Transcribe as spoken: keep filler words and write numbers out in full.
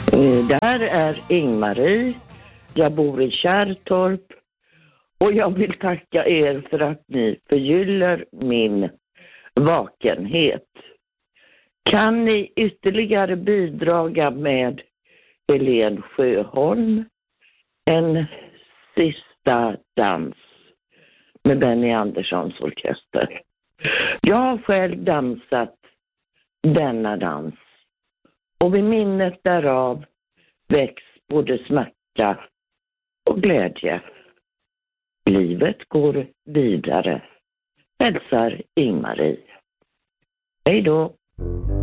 Eh, Där är Ingmarie. Jag bor i Kärrtorp. Och jag vill tacka er för att ni förgyller min vakenhet. Kan ni ytterligare bidraga med Helen Sjöholm? En sista dans med Benny Anderssons orkester. Jag har själv dansat denna dans. Och vid minnet därav väcks både smärta och glädje. Livet går vidare. Hälsar Ingmarie. Hej då.